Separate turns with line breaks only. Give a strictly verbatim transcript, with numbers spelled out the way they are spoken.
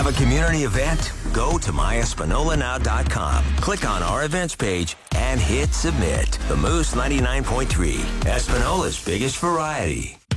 a community event? Go to my espanola now dot com, click on our events page, and hit submit. The Moose ninety-nine point three, Espanola's biggest variety.